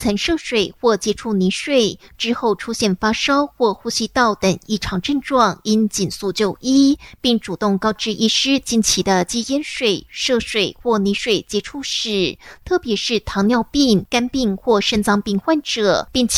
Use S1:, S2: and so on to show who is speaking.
S1: 曾涉水或接触泥水之后出现发烧或呼吸道等异常症状，应紧速就医，并主动告知医师近期的忌淹水、涉水或泥水接触史，特别是糖尿病、肝病或肾脏病患者，并